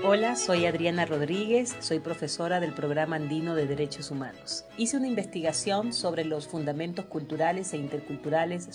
Hola, soy Adriana Rodríguez, soy profesora del Programa Andino de Derechos Humanos. Hice una investigación sobre los fundamentos culturales e interculturales